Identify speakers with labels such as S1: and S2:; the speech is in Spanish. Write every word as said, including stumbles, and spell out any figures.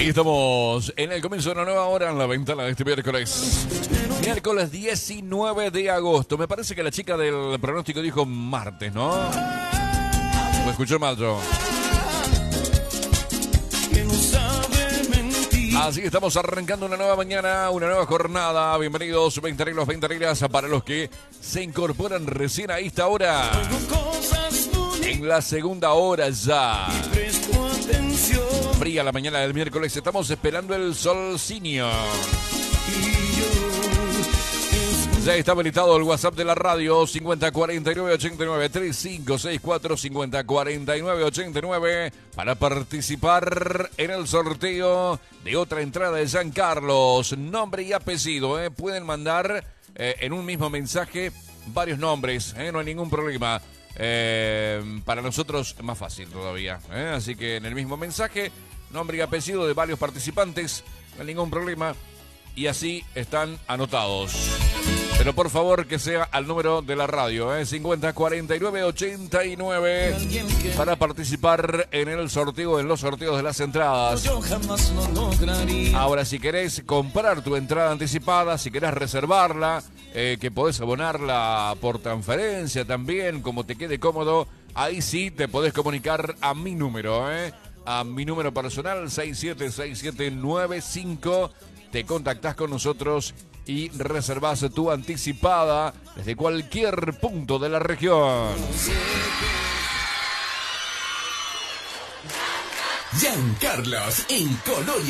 S1: Ahí estamos en el comienzo de una nueva hora en la ventana de este miércoles. Miércoles diecinueve de agosto. Me parece que la chica del pronóstico dijo martes, ¿no? ¿Me escuchó mal yo? Así que estamos arrancando una nueva mañana, una nueva jornada. Bienvenidos, ventaneros, ventaneras, para los que se incorporan recién a esta hora. En la segunda hora ya. Fría la mañana del miércoles, estamos esperando el solcinio. Ya está habilitado el WhatsApp de la radio cincuenta cuarenta y nueve ochenta y nueve treinta y cinco sesenta y cuatro cincuenta cuarenta y nueve ochenta y nueve para participar en el sorteo de otra entrada de San Carlos. Nombre y apellido, ¿eh? Pueden mandar eh, en un mismo mensaje varios nombres, ¿eh? No hay ningún problema. Eh, para nosotros es más fácil todavía, ¿eh? Así que en el mismo mensaje, nombre y apellido de varios participantes, no hay ningún problema, y así están anotados. Pero por favor que sea al número de la radio, ¿eh? cincuenta cuarenta y nueve ochenta y nueve para participar en el sorteo, en los sorteos de las entradas. Ahora, si querés comprar tu entrada anticipada, si querés reservarla, eh, que podés abonarla por transferencia también, como te quede cómodo, ahí sí te podés comunicar a mi número, ¿eh? A mi número personal, seis siete seis siete nueve cinco. Te contactás con nosotros y reservás tu anticipada desde cualquier punto de la región.
S2: Giancarlos en Colonia.